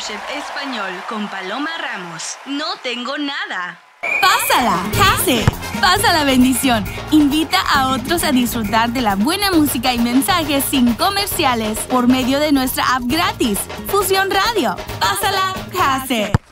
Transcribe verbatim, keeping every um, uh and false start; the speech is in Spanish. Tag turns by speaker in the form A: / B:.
A: Masterchef Español con Paloma Ramos. No tengo nada.
B: ¡Pásala! ¡Case! ¡Pasa la bendición! Invita a otros a disfrutar de la buena música y mensajes sin comerciales por medio de nuestra app gratis, Fusión Radio. ¡Pásala! ¡Case!